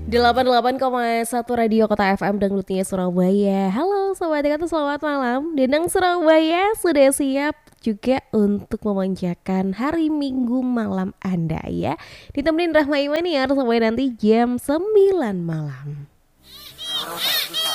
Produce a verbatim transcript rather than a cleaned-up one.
delapan puluh delapan koma satu Radio Kota F M Dangdutnya Surabaya. Halo Sobat Kata, selamat malam. Denang Surabaya sudah siap juga untuk memanjakan hari Minggu malam Anda ya. Ditemenin Rahma Imaniar sampai nanti jam sembilan malam.